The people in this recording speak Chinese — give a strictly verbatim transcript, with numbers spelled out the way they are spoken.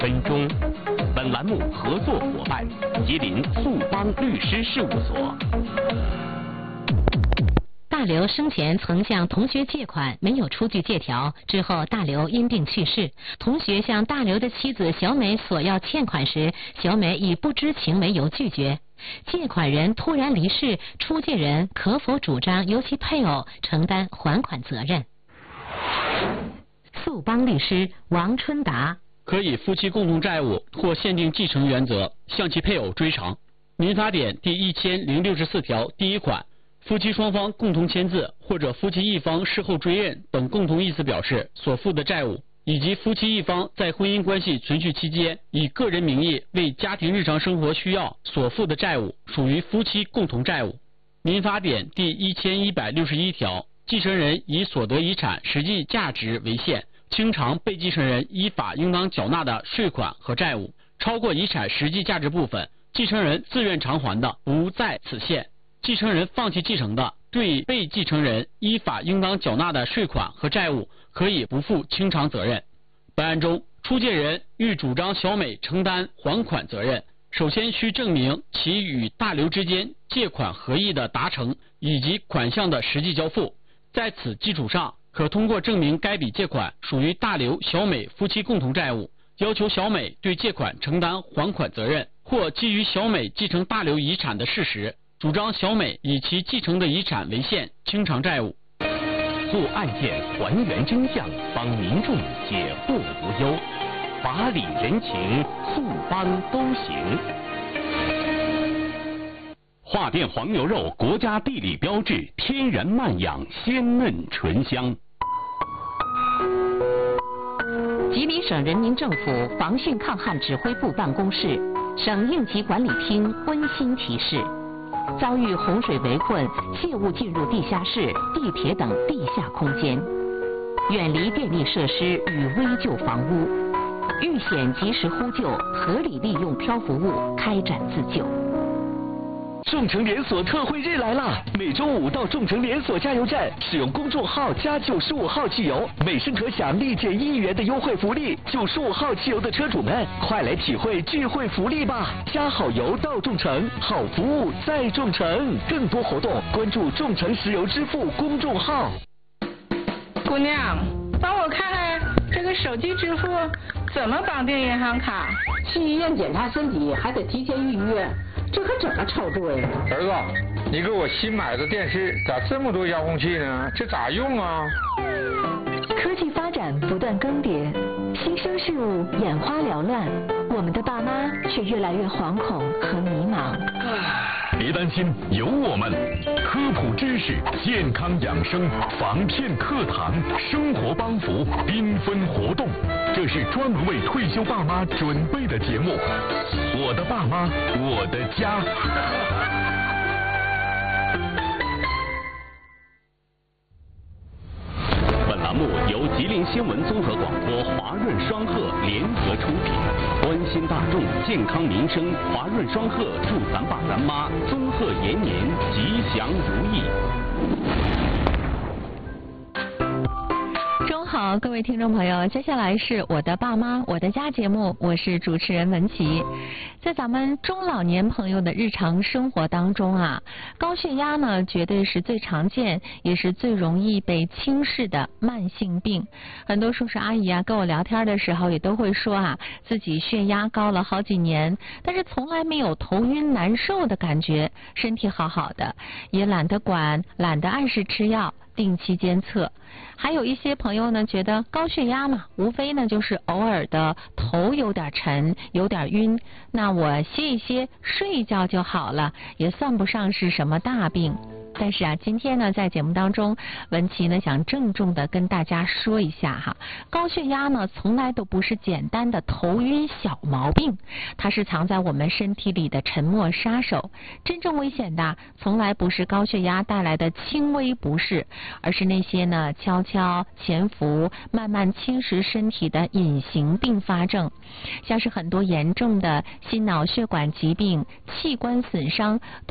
分钟。本栏目合作伙伴：吉林速邦律师事务所。 大刘生前曾向同学借款，没有出具借条。之后，大刘因病去世。同学向大刘的妻子小美索要欠款时，小美以不知情为由拒绝。借款人突然离世，出借人可否主张由其配偶承担还款责任？速邦律师王春达： 可以夫妻共同债务或限定继承原则向其配偶追偿。民法典第一千零六十四条第一款，夫妻双方共同签字或者夫妻一方事后追认等共同意思表示所负的债务，以及夫妻一方在婚姻关系存续期间以个人名义为家庭日常生活需要所负的债务，属于夫妻共同债务。民法典第一千一百六十一条，继承人以所得遗产实际价值为限，清偿被继承人依法应当缴纳的税款和债务，超过遗产实际价值部分，继承人自愿偿还的，不在此限。继承人放弃继承的，对被继承人依法应当缴纳的税款和债务，可以不负清偿责任。本案中，出借人欲主张小美承担还款责任，首先需证明其与大刘之间借款合意的达成以及款项的实际交付。在此基础上，可通过证明该笔借款属于大刘、小美夫妻共同债务，要求小美对借款承担还款责任，或基于小美继承大刘遗产的事实，主张小美以其继承的遗产为限清偿债务。 做案件还原真相，帮民众解惑无忧，法理人情，速邦都行。华甸黄牛肉国家地理标志，天然慢养，鲜嫩醇香。 吉林省人民政府防汛抗旱指挥部办公室、省应急管理厅温馨提示：遭遇洪水围困，切勿进入地下室、地铁等地下空间，远离电力设施与危旧房屋，遇险及时呼救，合理利用漂浮物开展自救。 众诚连锁特惠日来啦！每周五到众诚连锁加油站，使用公众号加九十五号汽油，每升可享立减一元的优惠福利。九十五号汽油的车主们，快来体会聚会福利吧！加好油到众诚，好服务在众诚。更多活动关注众诚石油支付公众号。 姑娘，帮我看看这个手机支付怎么绑定银行卡？ 去医院检查身体还得提前预约。这可怎么操作呀？ 儿子，你给我新买的电视咋这么多遥控器呢？这咋用啊？ 科技发展不断更迭，新生事物眼花缭乱，我们的爸妈却越来越惶恐和迷茫。 别担心，有我们，科普知识、健康养生、防骗课堂、生活帮扶、缤纷活动，这是专门为退休爸妈准备的节目。我的爸妈，我的家。 本栏目由吉林新闻综合广播华润双鹤联合出品，关心大众健康民生，华润双鹤祝咱爸咱妈综鹤延年，吉祥如意。 中好，各位听众朋友，接下来是我的爸妈我的家节目，我是主持人文琪。在咱们中老年朋友的日常生活当中啊，高血压呢绝对是最常见也是最容易被轻视的慢性病。很多叔叔阿姨啊跟我聊天的时候也都会说啊，自己血压高了好几年，但是从来没有头晕难受的感觉，身体好好的，也懒得管，懒得按时吃药，定期监测。还有一些朋友呢觉得高血压嘛，无非呢就是偶尔的头有点沉，有点晕，那我歇一歇，睡一觉就好了，也算不上是什么大病。但是啊，今天呢，在节目当中，文琪呢想郑重的跟大家说一下哈，高血压呢从来都不是简单的头晕小毛病，它是藏在我们身体里的沉默杀手。真正危险的，从来不是高血压带来的轻微不适，而是那些呢悄悄潜伏、慢慢侵蚀身体的隐形并发症，像是很多严重的心脑血管疾病、器官损伤。